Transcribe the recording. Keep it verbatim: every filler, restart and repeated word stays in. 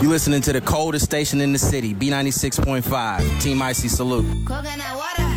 You listening to the coldest station in the city, B ninety-six point five. Team Icy, salute. Coconut water.